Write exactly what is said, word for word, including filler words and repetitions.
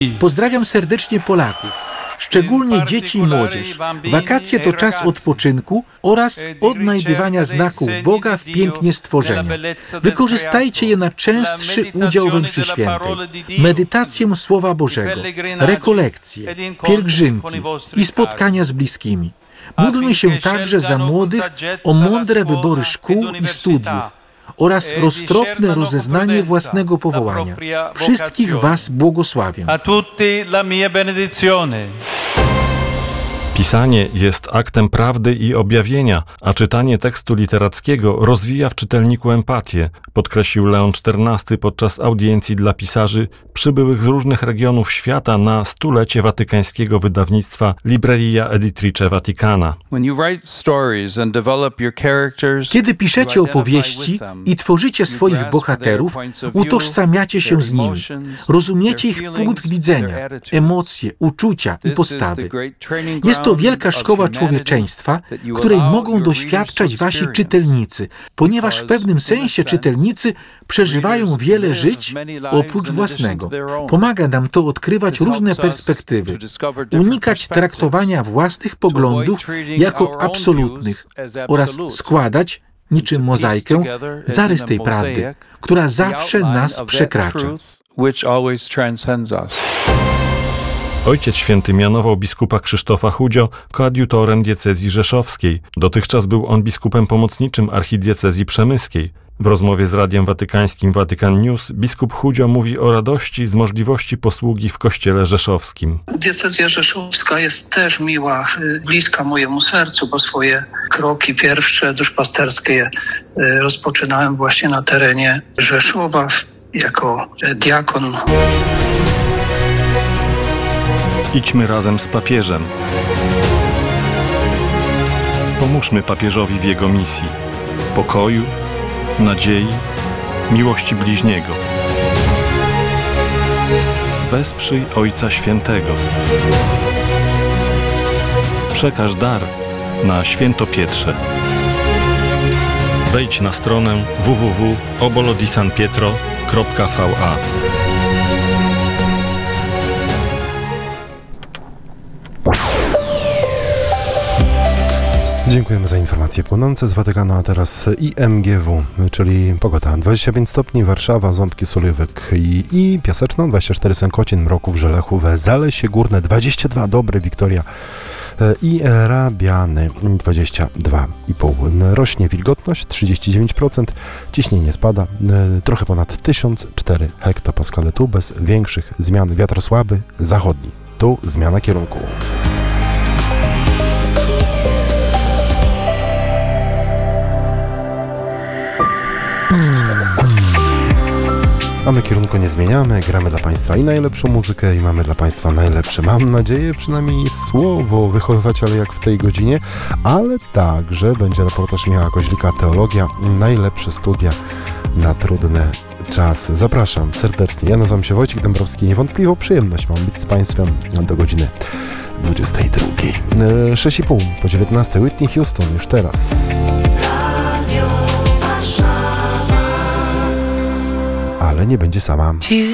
Pozdrawiam serdecznie Polaków, szczególnie dzieci i młodzież. Wakacje to czas odpoczynku oraz odnajdywania znaków Boga w pięknie stworzenia. Wykorzystajcie je na częstszy udział we mszy świętej, medytację Słowa Bożego, rekolekcje, pielgrzymki i spotkania z bliskimi. Módlmy się także za młodych o mądre wybory szkół i studiów oraz roztropne rozeznanie własnego powołania. Wszystkich Was błogosławię. Pisanie jest aktem prawdy i objawienia, a czytanie tekstu literackiego rozwija w czytelniku empatię, podkreślił Leon czternasty podczas audiencji dla pisarzy przybyłych z różnych regionów świata na stulecie watykańskiego wydawnictwa Libreria Editrice Vaticana. Kiedy piszecie opowieści i tworzycie swoich bohaterów, utożsamiacie się z nimi, rozumiecie ich punkt widzenia, emocje, uczucia i postawy. Jest to wielka szkoła człowieczeństwa, której mogą doświadczać wasi czytelnicy, ponieważ w pewnym sensie czytelnicy przeżywają wiele żyć oprócz własnego. Pomaga nam to odkrywać różne perspektywy, unikać traktowania własnych poglądów jako absolutnych oraz składać, niczym mozaikę, zarys tej prawdy, która zawsze nas przekracza. Ojciec Święty mianował biskupa Krzysztofa Chudzio koadiutorem diecezji rzeszowskiej. Dotychczas był on biskupem pomocniczym archidiecezji przemyskiej. W rozmowie z Radiem Watykańskim Vatican News biskup Chudzio mówi o radości z możliwości posługi w kościele rzeszowskim. Diecezja rzeszowska jest też miła, bliska mojemu sercu, bo swoje kroki pierwsze duszpasterskie rozpoczynałem właśnie na terenie Rzeszowa jako diakon. Idźmy razem z papieżem. Pomóżmy papieżowi w jego misji pokoju, nadziei, miłości bliźniego. Wesprzyj Ojca Świętego. Przekaż dar na Święto Pietrze. Wejdź na stronę w w w kropka obolo di san pietro kropka v a. Dziękujemy za informacje płynące z Watykanu, a teraz I M G W, czyli pogoda dwadzieścia pięć stopni, Warszawa, Ząbki, Sulejówek i, i Piaseczno, dwadzieścia cztery Sękocin, Mroków, Żelechów, Zalesie Górne, dwadzieścia dwa Dobry, Wiktoria i Rabiany, dwadzieścia dwa i pół. Rośnie wilgotność, trzydzieści dziewięć procent, ciśnienie spada, trochę ponad tysiąc cztery hektopaskale, tu bez większych zmian, wiatr słaby, zachodni, tu zmiana kierunku. A my kierunku nie zmieniamy, gramy dla Państwa i najlepszą muzykę i mamy dla Państwa najlepsze, mam nadzieję, przynajmniej słowo wychowywać, ale jak w tej godzinie, ale także będzie reportaż Michała Koźlika, Teologia, najlepsze studia na trudny czas. Zapraszam serdecznie, ja nazywam się Wojciech Dębrowski, niewątpliwą przyjemność mam być z Państwem do godziny dwudziestej drugiej. sześć i pół po dziewiętnastej Whitney Houston już teraz. Ale nie będzie sama.